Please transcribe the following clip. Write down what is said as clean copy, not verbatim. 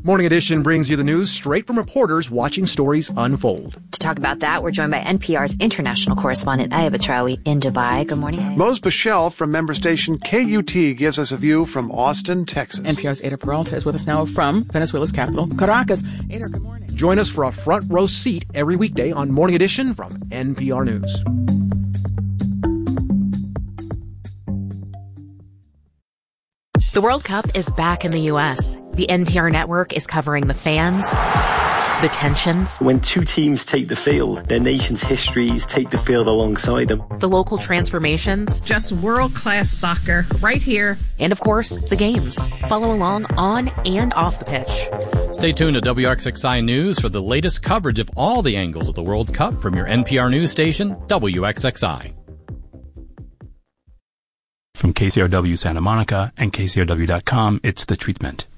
Morning Edition brings you the news straight from reporters watching stories unfold. To talk about that, we're joined by NPR's international correspondent Aya Batrawi in Dubai. Good morning, Aya. Mose Bichelle from member station KUT gives us a view from Austin, Texas. NPR's Ada Peralta is with us now from Venezuela's capital, Caracas. Ada, good morning. Join us for a front row seat every weekday on Morning Edition from NPR News. The World Cup is back in the U.S. The NPR network is covering the fans, the tensions. When two teams take the field, their nation's histories take the field alongside them. The local transformations. Just world-class soccer right here. And, of course, the games. Follow along on and off the pitch. Stay tuned to WXXI News for the latest coverage of all the angles of the World Cup from your NPR news station, WXXI. From KCRW Santa Monica and KCRW.com, it's The Treatment.